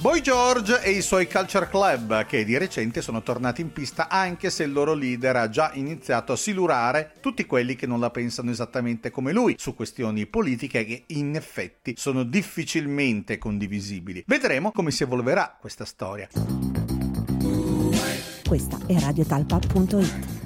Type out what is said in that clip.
Boy George e i suoi Culture Club, che di recente sono tornati in pista anche se il loro leader ha già iniziato a silurare tutti quelli che non la pensano esattamente come lui su questioni politiche che in effetti sono difficilmente condivisibili. Vedremo come si evolverà questa storia. Questa è radiotalpa.it.